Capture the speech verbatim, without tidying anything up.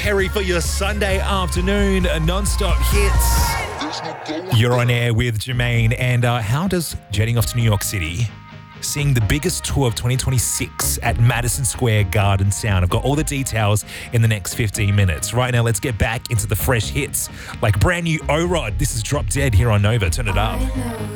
Perry for your Sunday afternoon non-stop hits. You're on air with Jermaine. And uh, how does jetting off to New York City, seeing the biggest tour of twenty twenty-six at Madison Square Garden sound? I've got all the details in the next fifteen minutes. Right now, let's get back into the fresh hits like brand new O-Rod. This is Drop Dead here on Nova. Turn it up.